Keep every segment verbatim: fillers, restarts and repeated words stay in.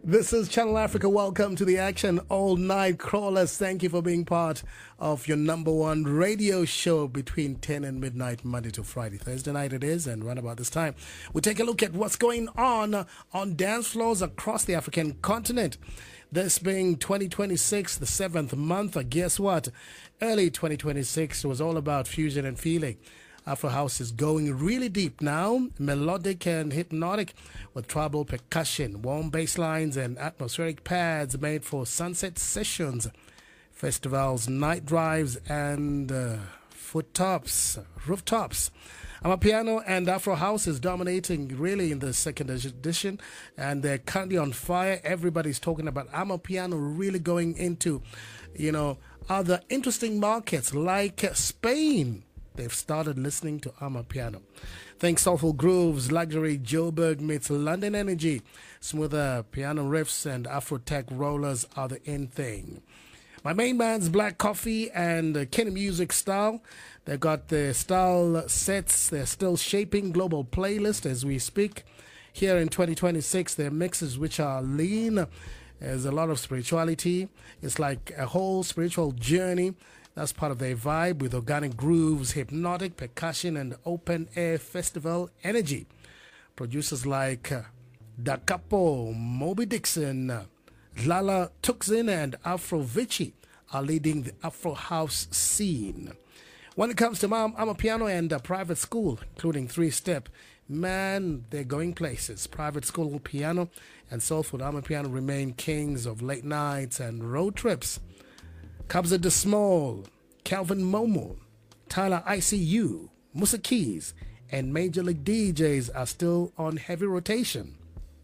This is Channel Africa. Welcome to the action, all night crawlers. Thank you for being part of your number one radio show between ten and midnight, Monday to Friday. Thursday night it is, and right about this time, we take a look at what's going on on dance floors across the African continent. This being twenty twenty-six, the seventh month, guess what? Early twenty twenty-six was all about fusion and feeling. Afro House is going really deep now, melodic and hypnotic, with tribal percussion, warm bass lines, and atmospheric pads made for sunset sessions, festivals, night drives, and uh, foot tops, rooftops. Amapiano and Afro House is dominating really in the second edition, and they're currently on fire. Everybody's talking about Amapiano really going into, you know, other interesting markets like Spain. They've started listening to Amapiano. Think soulful grooves, luxury Joburg meets London energy. Smoother piano riffs and Afro-tech rollers are the in thing. My main band's Black Coffee and uh, Kenny Music Style. They've got their style sets. They're still shaping global playlist as we speak. Here in twenty twenty-six, their mixes which are lean. There's a lot of spirituality. It's like a whole spiritual journey. That's part of their vibe with organic grooves, hypnotic percussion, and open-air festival energy. Producers like uh, Da Capo, Moby Dixon, uh, Lala Tuxin, and Afro Vici are leading the Afro House scene. When it comes to Amapiano and uh, private school, including three-step, man, they're going places. Private school piano and soulful Amapiano remain kings of late nights and road trips. Kabza De Small, Calvin Momo, Tyler I C U, Musa Keys, and Major League D Js are still on heavy rotation.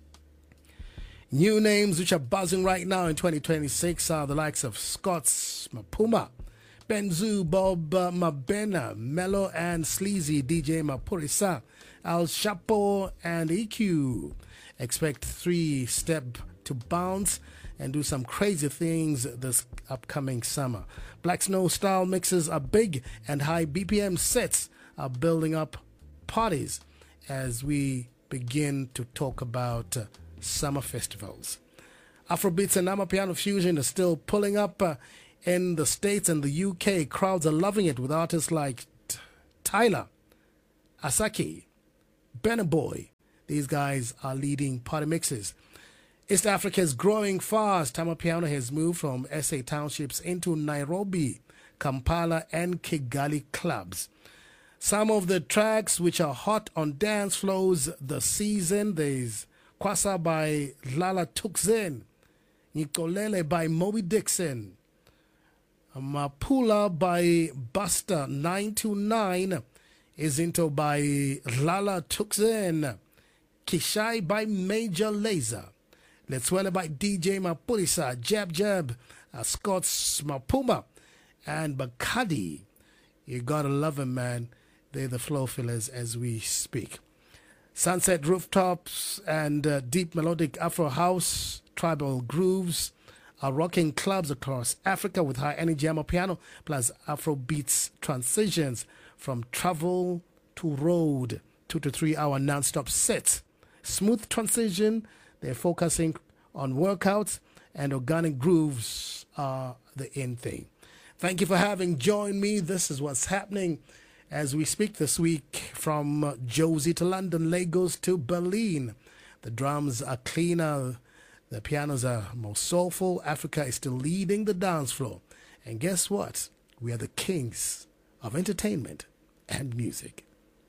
New names which are buzzing right now in twenty twenty-six are the likes of Scott's Mapuma, Benzu, Bob uh, Mabena, Mello and Sleazy, D J Mapurisa, Al Chapo, and E Q. Expect three step to bounce and do some crazy things this upcoming summer. Black Snow style mixes are big, and high B P M sets are building up parties as we begin to talk about uh, summer festivals. Afrobeats and Amapiano fusion is still pulling up uh, in the States and the U K. Crowds are loving it with artists like T- Tyler, Asaki, Burna Boy. These guys are leading party mixes. East Africa is growing fast. Amapiano has moved from S A townships into Nairobi, Kampala, and Kigali clubs. Some of the tracks which are hot on dance floors this season, there's Kwasa by Lala Tuxin, Nikolele by Moby Dixon, Mapula by Buster nine two nine, Izinto by Lala Tuxin, Kishai by Major Lazer, Let's Swell by D J Mapurisa, Jab Jab, uh, Scott's Mapuma, and Bakadi. You gotta love them, man. They're the flow fillers as we speak. Sunset rooftops and uh, deep melodic Afro house, tribal grooves are rocking clubs across Africa with high energy Amapiano plus Afro beats transitions from travel to road, two to three hour non-stop sets. Smooth transition. They're focusing on workouts, and organic grooves are the in thing. Thank you for having joined me. This is what's happening as we speak this week from Josie to London, Lagos to Berlin. The drums are cleaner. The pianos are more soulful. Africa is still leading the dance floor. And guess what? We are the kings of entertainment and music.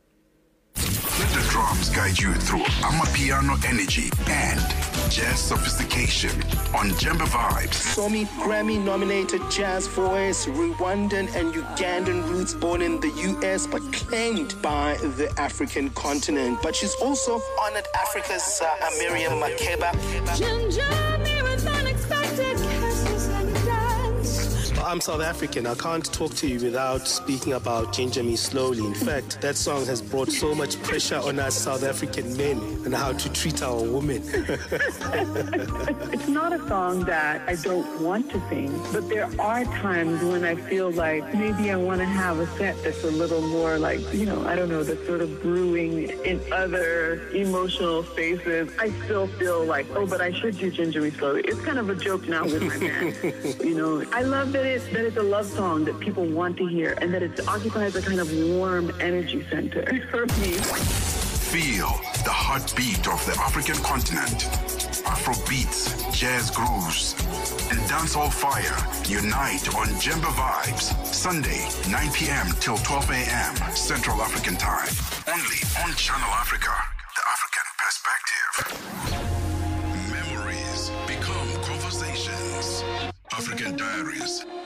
Let the drums guide you through Amapiano energy and jazz sophistication on Jemba Vibes. Somi Grammy-nominated jazz voice, Rwandan and Ugandan roots, born in the U S but claimed by the African continent. But she's also honored Africa's uh, Miriam Makeba. I'm South African. I can't talk to you without speaking about Ginger Me Slowly. In fact, that song has brought so much pressure on us South African men and how to treat our women. It's not a song that I don't want to sing, but there are times when I feel like maybe I want to have a set that's a little more like, you know, I don't know, that's sort of brewing in other emotional spaces. I still feel like, oh, but I should do Ginger Me Slowly. It's kind of a joke now with my man. You know, I love that it's, that it's a love song that people want to hear and that it occupies a kind of warm energy center for me. Feel the heartbeat of the African continent. Afro beats, jazz grooves, and dancehall fire unite on Jemba Vibes. Sunday, nine p.m. till twelve a.m. Central African Time. Only on Channel Africa, the African perspective. Memories become conversations. African Diaries.